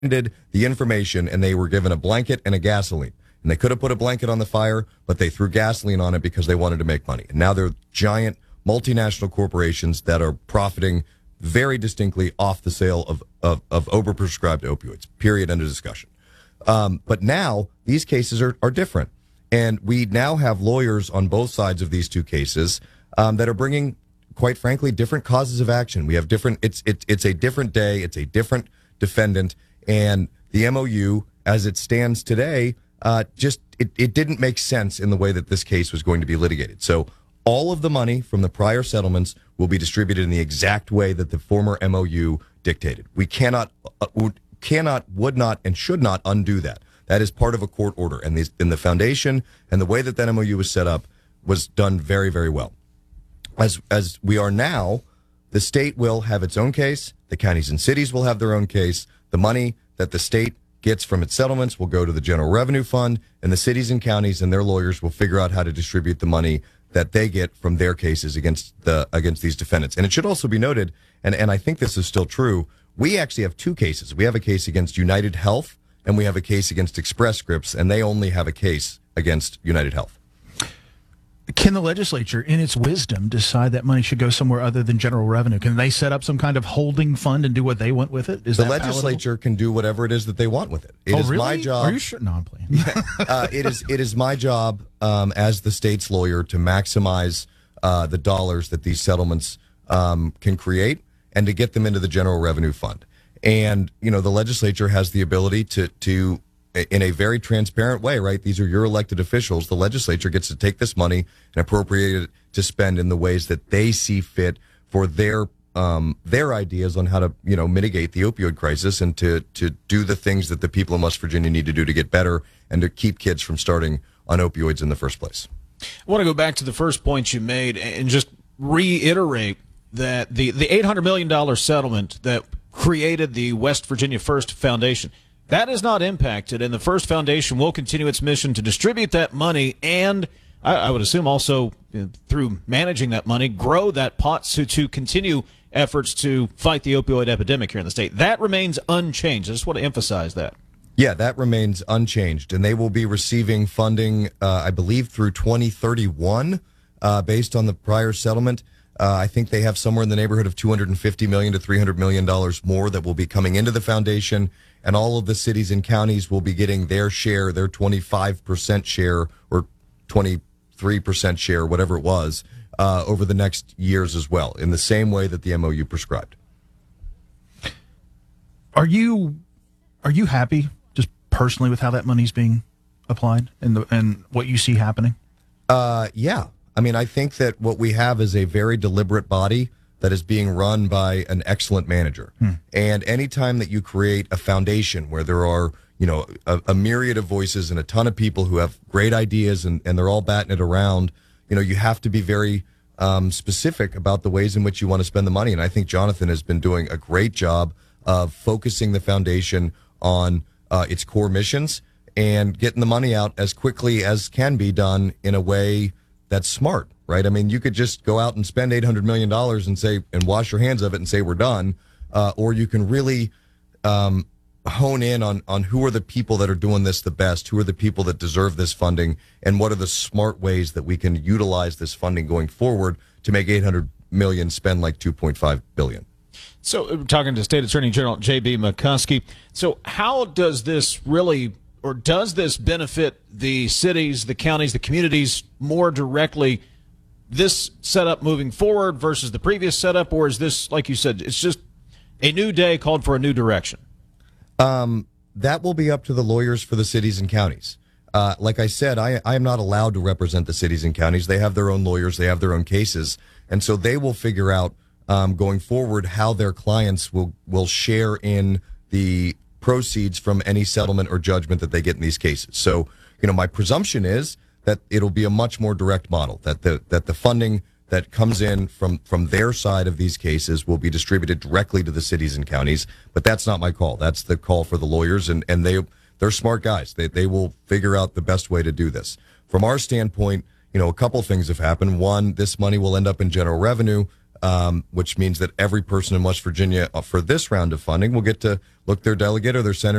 did the information, and they were given a blanket and a gasoline. And they could have put a blanket on the fire, but they threw gasoline on it because they wanted to make money. And now they're giant multinational corporations that are profiting very distinctly off the sale of overprescribed opioids, period, end of discussion. But now these cases are different. And we now have lawyers on both sides of these two cases that are bringing, quite frankly, different causes of action. We have different, it's a different day, it's a different defendant, and the MOU, as it stands today, it didn't make sense in the way that this case was going to be litigated. So all of the money from the prior settlements will be distributed in the exact way that the former MOU dictated. We cannot, would not, and should not undo that. That is part of a court order. And the foundation and the way that that MOU was set up was done very, very well. As we are now, the state will have its own case. The counties and cities will have their own case. The money that the state gets from its settlements will go to the General Revenue Fund, and the cities and counties and their lawyers will figure out how to distribute the money that they get from their cases against these defendants. And it should also be noted, and I think this is still true, we actually have two cases. We have a case against United Health, and we have a case against Express Scripts, and they only have a case against United Health. Can the legislature, in its wisdom, decide that money should go somewhere other than general revenue? Can they set up some kind of holding fund and do what they want with it? Is the that legislature palatable? Can do whatever it is that they want with it. It is really? my job. Are you sure? No, I'm playing. It is my job as the state's lawyer to maximize the dollars that these settlements can create and to get them into the General Revenue Fund. And the legislature has the ability to in a very transparent way, right? These are your elected officials. The legislature gets to take this money and appropriate it to spend in the ways that they see fit for their ideas on how to, mitigate the opioid crisis and to do the things that the people in West Virginia need to do to get better and to keep kids from starting on opioids in the first place. I want to go back to the first point you made and just reiterate that the $800 million settlement that created the West Virginia First Foundation, that is not impacted, and the First Foundation will continue its mission to distribute that money and, I would assume also through managing that money, grow that pot to continue efforts to fight the opioid epidemic here in the state. That remains unchanged. I just want to emphasize that. Yeah, that remains unchanged, and they will be receiving funding, I believe, through 2031 based on the prior settlement. I think they have somewhere in the neighborhood of $250 million to $300 million more that will be coming into the foundation, and all of the cities and counties will be getting their share, their 25% share or 23% share, whatever it was, over the next years as well, in the same way that the MOU prescribed. Are you happy, just personally, with how that money's being applied and what you see happening? Yeah. I mean, I think that what we have is a very deliberate body that is being run by an excellent manager. And anytime that you create a foundation where there are, a myriad of voices and a ton of people who have great ideas and they're all batting it around, you have to be very specific about the ways in which you want to spend the money. And I think Jonathan has been doing a great job of focusing the foundation on its core missions and getting the money out as quickly as can be done in a way that's smart, right? I mean, you could just go out and spend $800 million and say, and wash your hands of it and say we're done. Or you can really hone in on who are the people that are doing this the best, who are the people that deserve this funding, and what are the smart ways that we can utilize this funding going forward to make $800 million spend like $2.5 billion. So talking to State Attorney General J.B. McCoskey, so how does this really, or does this benefit the cities, the counties, the communities more directly, this setup moving forward versus the previous setup, or is this, like you said, it's just a new day called for a new direction? That will be up to the lawyers for the cities and counties. Like I said, I am not allowed to represent the cities and counties. They have their own lawyers. They have their own cases. And so they will figure out going forward how their clients will share in the proceeds from any settlement or judgment that they get in these cases. So, my presumption is that it'll be a much more direct model, that the funding that comes in from their side of these cases will be distributed directly to the cities and counties. But that's not my call. That's the call for the lawyers, and they're smart guys. They will figure out the best way to do this. From our standpoint, a couple things have happened. One, this money will end up in general revenue. which means that every person in West Virginia for this round of funding will get to look their delegate or their senator